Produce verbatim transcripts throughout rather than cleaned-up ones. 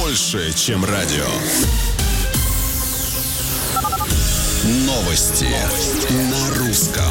больше, чем радио. Новости, Новости. На русском.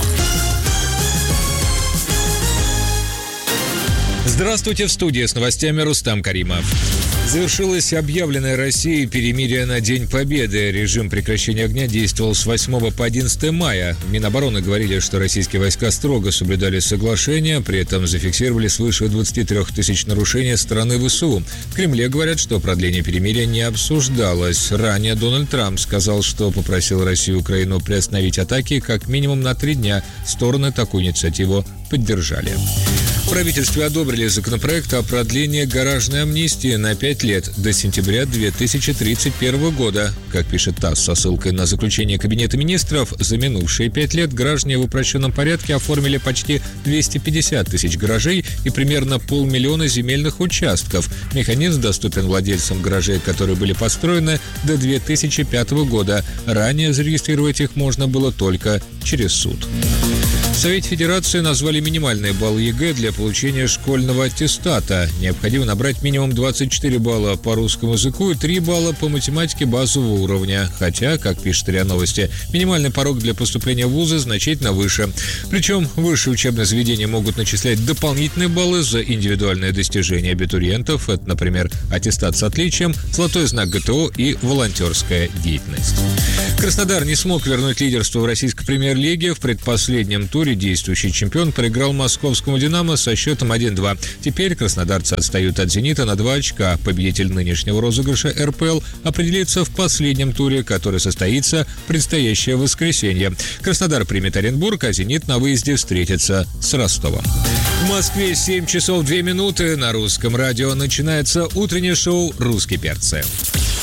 Здравствуйте, в студии с новостями Рустам Каримов. Завершилось объявленное Россией перемирие на День Победы. Режим прекращения огня действовал с восьмого по одиннадцатое мая. В Минобороны говорили, что российские войска строго соблюдали соглашение, при этом зафиксировали свыше двадцати трёх тысяч нарушений стороны ВСУ. В Кремле говорят, что продление перемирия не обсуждалось. Ранее Дональд Трамп сказал, что попросил Россию и Украину приостановить атаки как минимум на три дня. Стороны такую инициативу поддержали. В правительстве одобрили законопроект о продлении гаражной амнистии на пять лет до сентября две тысячи тридцать первого года. Как пишет ТАСС со ссылкой на заключение Кабинета министров, за минувшие пять лет граждане в упрощенном порядке оформили почти двести пятьдесят тысяч гаражей и примерно полмиллиона земельных участков. Механизм доступен владельцам гаражей, которые были построены до две тысячи пятого года. Ранее зарегистрировать их можно было только через суд. В Совете Федерации назвали минимальный балл ЕГЭ для получения школьного аттестата. Необходимо набрать минимум двадцать четыре балла по русскому языку и три балла по математике базового уровня. Хотя, как пишет РИА Новости, минимальный порог для поступления в вузы значительно выше. Причем высшие учебные заведения могут начислять дополнительные баллы за индивидуальные достижения абитуриентов. Это, например, аттестат с отличием, золотой знак ГТО и волонтерская деятельность. Краснодар не смог вернуть лидерство в российской премьер-лиге. В предпоследнем туре действующий чемпион проиграл московскому «Динамо» со счетом один-два. Теперь краснодарцы отстают от «Зенита» на два очка. Победитель нынешнего розыгрыша эр пэ эл определится в последнем туре, который состоится в предстоящее воскресенье. Краснодар примет Оренбург, а «Зенит» на выезде встретится с Ростовом. В Москве семь часов две минуты. На русском радио начинается утреннее шоу «Русские перцы».